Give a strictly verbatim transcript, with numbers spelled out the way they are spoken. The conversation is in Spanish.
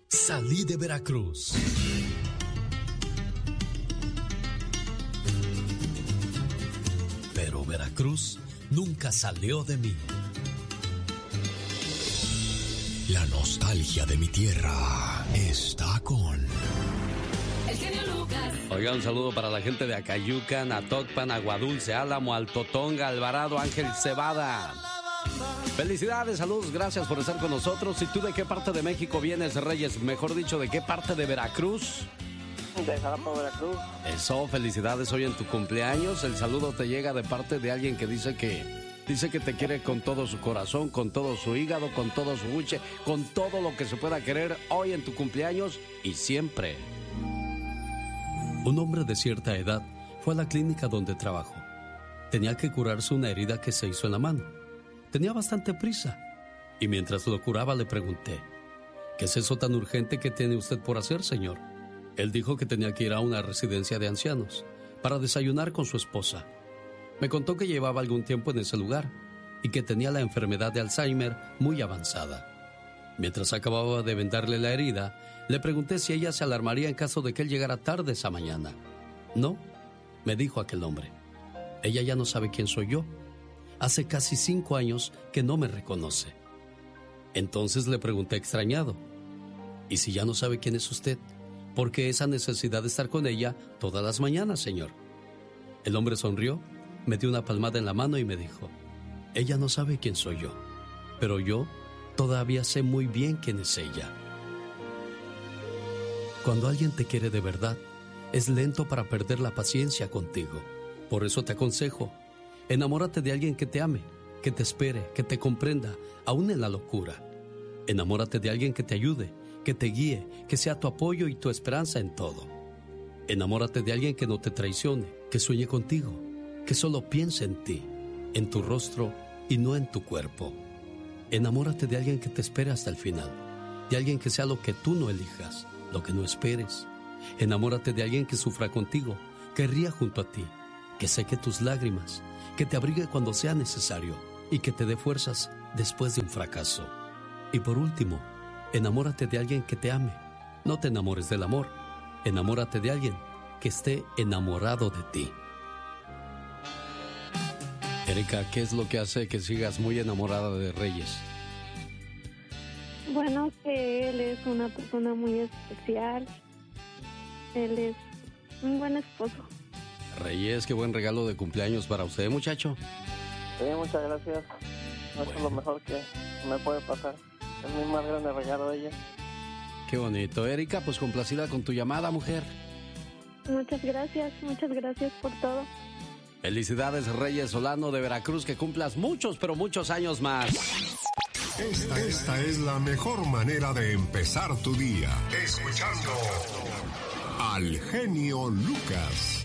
Salí de Veracruz. Pero Veracruz nunca salió de mí. La nostalgia de mi tierra está con El genio Lucas. Oiga, un saludo para la gente de Acayucan, Atocpan, Aguadulce, Álamo, Altotonga, Alvarado, Ángel Cebada. Felicidades, saludos, gracias por estar con nosotros. ¿Y tú de qué parte de México vienes, Reyes? Mejor dicho, ¿de qué parte de Veracruz? De Jalapa, Veracruz. Eso, felicidades hoy en tu cumpleaños. El saludo te llega de parte de alguien que dice que... Dice que te quiere con todo su corazón, con todo su hígado, con todo su buche, con todo lo que se pueda querer hoy en tu cumpleaños y siempre. Un hombre de cierta edad fue a la clínica donde trabajó. Tenía que curarse una herida que se hizo en la mano. Tenía bastante prisa. Y mientras lo curaba le pregunté, ¿qué es eso tan urgente que tiene usted por hacer, señor? Él dijo que tenía que ir a una residencia de ancianos para desayunar con su esposa. Me contó que llevaba algún tiempo en ese lugar y que tenía la enfermedad de Alzheimer muy avanzada. Mientras acababa de vendarle la herida, le pregunté si ella se alarmaría en caso de que él llegara tarde esa mañana. No, me dijo aquel hombre. Ella ya no sabe quién soy yo. Hace casi cinco años que no me reconoce. Entonces le pregunté extrañado, ¿y si ya no sabe quién es usted? ¿Por qué esa necesidad de estar con ella todas las mañanas, señor? El hombre sonrió, me dio una palmada en la mano y me dijo, ella no sabe quién soy yo, pero yo todavía sé muy bien quién es ella. Cuando alguien te quiere de verdad, es lento para perder la paciencia contigo. Por eso te aconsejo, enamórate de alguien que te ame, que te espere, que te comprenda, aún en la locura. Enamórate de alguien que te ayude, que te guíe, que sea tu apoyo y tu esperanza en todo. Enamórate de alguien que no te traicione, que sueñe contigo, que solo piense en ti, en tu rostro y no en tu cuerpo. Enamórate de alguien que te espere hasta el final, de alguien que sea lo que tú no elijas, lo que no esperes. Enamórate de alguien que sufra contigo, que ría junto a ti, que seque tus lágrimas, que te abrigue cuando sea necesario y que te dé fuerzas después de un fracaso. Y por último, enamórate de alguien que te ame. No te enamores del amor, enamórate de alguien que esté enamorado de ti. Erika, ¿qué es lo que hace que sigas muy enamorada de Reyes? Bueno, que él es una persona muy especial. Él es un buen esposo. Reyes, qué buen regalo de cumpleaños para usted, muchacho. Sí, muchas gracias. Eso bueno. Es lo mejor que me puede pasar. Es mi más grande regalo de ella. Qué bonito. Erika, pues complacida con tu llamada, mujer. Muchas gracias, muchas gracias por todo. Felicidades, Reyes Solano de Veracruz, que cumplas muchos, pero muchos años más. Esta, esta es la mejor manera de empezar tu día. Escuchando al genio Lucas.